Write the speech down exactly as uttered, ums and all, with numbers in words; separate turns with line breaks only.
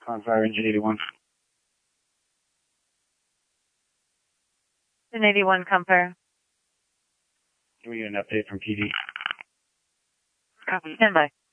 Fire Engine eighty-one.
Engine eighty-one, Compare.
Can we get an update from P D?
Copy. Stand by.